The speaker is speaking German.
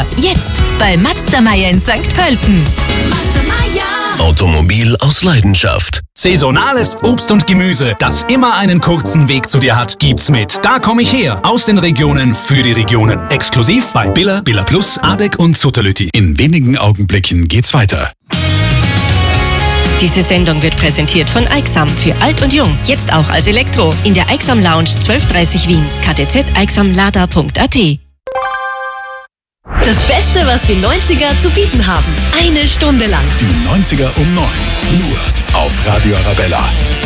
Jetzt bei Mazda Meier in St. Pölten. Mazda Meier. Automobil aus Leidenschaft. Saisonales Obst und Gemüse, das immer einen kurzen Weg zu dir hat, gibt's mit Da komm ich her. Aus den Regionen für die Regionen. Exklusiv bei Billa, Billa Plus, Adek und Sutterlütti. In wenigen Augenblicken geht's weiter. Diese Sendung wird präsentiert von Aixam für alt und jung. Jetzt auch als Elektro. In der Aixam Lounge 1230 Wien. ktzeixamlada.at. Das Beste, was die 90er zu bieten haben. Eine Stunde lang. Die 90er um 9. Nur auf Radio Arabella.